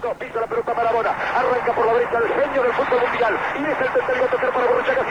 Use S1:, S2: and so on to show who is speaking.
S1: 2, pisa la pelota Maradona, arranca por la derecha el genio del fútbol mundial, y es el tercero a tocar para Borruchaga.